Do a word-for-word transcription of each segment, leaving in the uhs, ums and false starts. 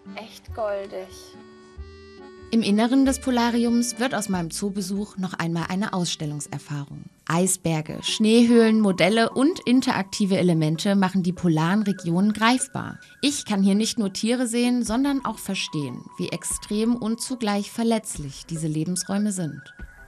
echt goldig. Im Inneren des Polariums wird aus meinem Zoobesuch noch einmal eine Ausstellungserfahrung. Eisberge, Schneehöhlen, Modelle und interaktive Elemente machen die polaren Regionen greifbar. Ich kann hier nicht nur Tiere sehen, sondern auch verstehen, wie extrem und zugleich verletzlich diese Lebensräume sind.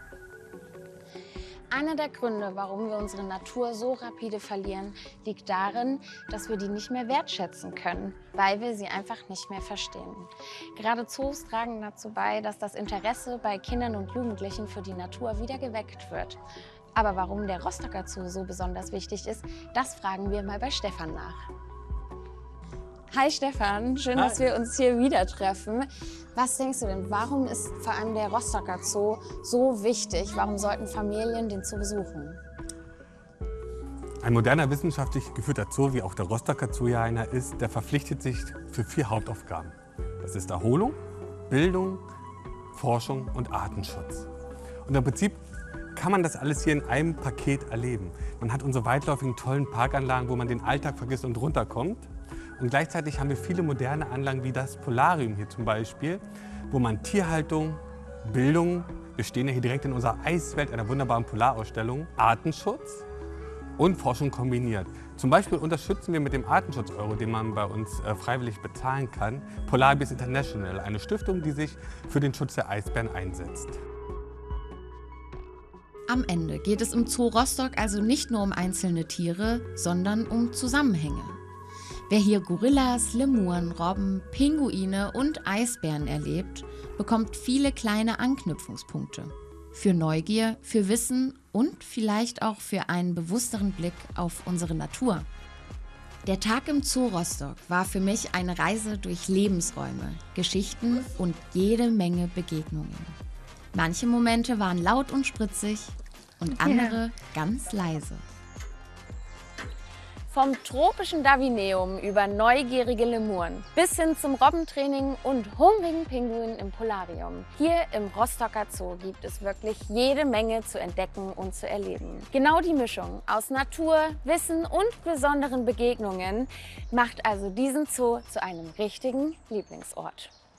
Einer der Gründe, warum wir unsere Natur so rapide verlieren, liegt darin, dass wir die nicht mehr wertschätzen können, weil wir sie einfach nicht mehr verstehen. Gerade Zoos tragen dazu bei, dass das Interesse bei Kindern und Jugendlichen für die Natur wieder geweckt wird. Aber warum der Rostocker Zoo so besonders wichtig ist, das fragen wir mal bei Stefan nach. Hi Stefan, schön, Hi. dass wir uns hier wieder treffen. Was denkst du denn, warum ist vor allem der Rostocker Zoo so wichtig? Warum sollten Familien den Zoo besuchen? Ein moderner wissenschaftlich geführter Zoo, wie auch der Rostocker Zoo ja einer ist, der verpflichtet sich für vier Hauptaufgaben. Das ist Erholung, Bildung, Forschung und Artenschutz. Und im Prinzip kann man das alles hier in einem Paket erleben. Man hat unsere weitläufigen tollen Parkanlagen, wo man den Alltag vergisst und runterkommt. Und gleichzeitig haben wir viele moderne Anlagen wie das Polarium hier zum Beispiel, wo man Tierhaltung, Bildung, wir stehen ja hier direkt in unserer Eiswelt, einer wunderbaren Polarausstellung, Artenschutz und Forschung kombiniert. Zum Beispiel unterstützen wir mit dem Artenschutz-Euro, den man bei uns äh, freiwillig bezahlen kann, Polarbis International, eine Stiftung, die sich für den Schutz der Eisbären einsetzt. Am Ende geht es im Zoo Rostock also nicht nur um einzelne Tiere, sondern um Zusammenhänge. Wer hier Gorillas, Lemuren, Robben, Pinguine und Eisbären erlebt, bekommt viele kleine Anknüpfungspunkte. Für Neugier, für Wissen und vielleicht auch für einen bewussteren Blick auf unsere Natur. Der Tag im Zoo Rostock war für mich eine Reise durch Lebensräume, Geschichten und jede Menge Begegnungen. Manche Momente waren laut und spritzig und andere ganz leise. Vom tropischen Davineum über neugierige Lemuren bis hin zum Robbentraining und hungrigen Pinguinen im Polarium. Hier im Rostocker Zoo gibt es wirklich jede Menge zu entdecken und zu erleben. Genau die Mischung aus Natur, Wissen und besonderen Begegnungen macht also diesen Zoo zu einem richtigen Lieblingsort.